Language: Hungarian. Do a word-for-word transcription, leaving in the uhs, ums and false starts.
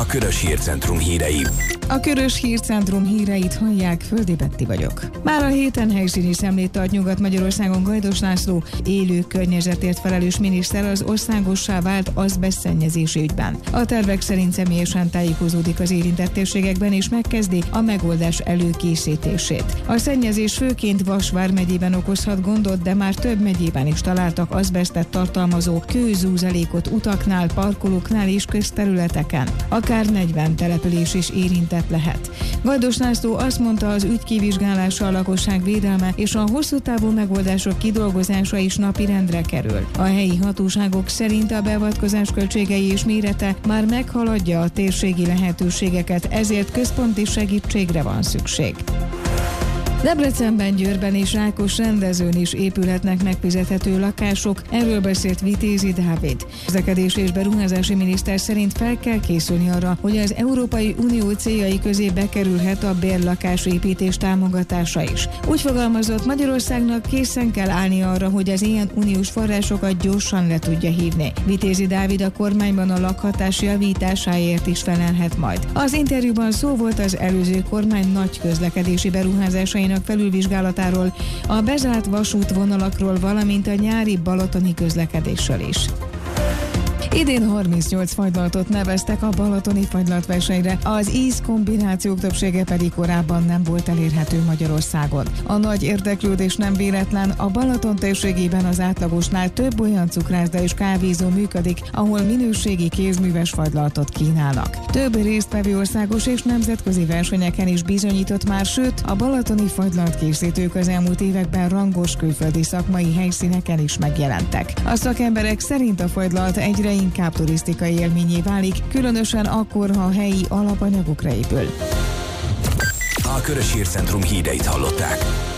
a Körös Hírcentrum hírei. A Körös Hírcentrum híreit hallják, Földi Betti vagyok. Már a héten helyszíni szemlét tart Nyugat-Magyarországon Gajdos László, élő környezetért felelős miniszter az országossá vált azbestszennyezési ügyben. A tervek szerint személyesen tájékozódik az érintett térségekben és megkezdi a megoldás előkészítését. A szennyezés főként Vas vármegyében okozhat gondot, de már több megyében is találtak azbesztet tartalmazó kőzúzalékot utaknál, parkolóknál és közterületeken. Akár negyven település is érintett lehet. Gajdos László azt mondta, az ügy kivizsgálása, a lakosság védelme és a hosszú távú megoldások kidolgozása is napirendre kerül. A helyi hatóságok szerint a beavatkozás költségei és mérete már meghaladja a térségi lehetőségeket, ezért központi segítségre van szükség. Debrecenben, Győrben és Rákosrendezőn is épülhetnek megfizethető lakások, erről beszélt Vitézi Dávid. A közlekedési és beruházási miniszter szerint fel kell készülni arra, hogy az Európai Unió céljai közé bekerülhet a bérlakásépítés támogatása is. Úgy fogalmazott, Magyarországnak készen kell állni arra, hogy az ilyen uniós forrásokat gyorsan le tudja hívni. Vitézi Dávid a kormányban a lakhatás javításáért is felelhet majd. Az interjúban szó volt az előző kormány nagy közlekedési beruházásainak felülvizsgálatáról, a bezárt vasútvonalakról, valamint a nyári balatoni közlekedésről is. Idén harmincnyolc fagylaltot neveztek a balatoni fagylaltversenyre, az ízkombinációk többsége pedig korábban nem volt elérhető Magyarországon. A nagy érdeklődés nem véletlen, a Balaton térségében az átlagosnál több olyan cukrászda és kávézó működik, ahol minőségi kézműves fagylaltot kínálnak. Több résztvevő országos és nemzetközi versenyeken is bizonyított már, sőt, a balatoni fagylalt készítők az elmúlt években rangos külföldi szakmai helyszíneken is megjelentek. A szakemberek szerint a fagylalt egyre inkább turisztikai élményé válik, különösen akkor, ha a helyi alapanyagokra épül. A Körös Hírcentrum híreit hallották.